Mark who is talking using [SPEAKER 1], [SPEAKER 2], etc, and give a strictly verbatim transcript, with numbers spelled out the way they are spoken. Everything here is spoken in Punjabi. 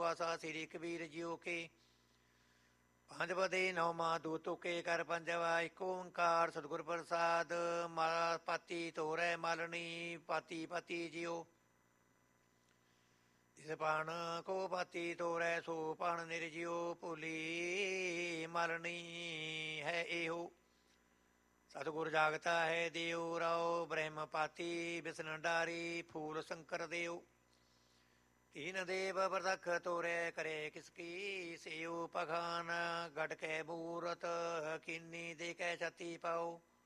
[SPEAKER 1] ਆਸਾ ਸ੍ਰੀ ਕਬੀਰ ਜੀਓ ਕੇ। ਪੰਜ ਬਦੇ ਨੌਮਾ ਦੋ ਤੁਕੇ ਕਰ ਪੰਜਵਾ ਇੱਕ ਓੰਕਾਰ ਸਤਿਗੁਰ ਪ੍ਰਸਾਦ। ਮਾਲਾ ਪਾਤੀ ਤੋਰੈ ਮਾਲਣੀ ਪਾਤੀ ਪਾਤੀ ਜਿਉ। ਜਿਸ ਪਾਣ ਕੋ ਪਾਤੀ ਤੋਰੈ ਸੋ ਪਾਣ ਨਿਰਜਿਉ। ਭੋਲੀ ਮਾਲਣੀ ਹੈ ਇਹੋ ਸਤਿਗੁਰ ਜਾਗਤਾ ਹੈ ਦਿਉ। ਰਾਉ ਬ੍ਰਹਮ ਪਾਤੀ ਬਿਸਨ ਡਾਰੀ ਫੂਲ ਸ਼ੰਕਰ ਦਿਉ। ਤੀਨ ਦੇਵ ਪ੍ਰਤੱਖ ਤੋਰੈ ਕਰੇ ਕਿਸ ਕੀ ਸਿਉ। ਪਖਾਨ ਗੜ ਕੈ ਮੂਰਤ ਕੀਨੀ ਦੇ ਕੈ ਛਤੀ ਪਾਉ।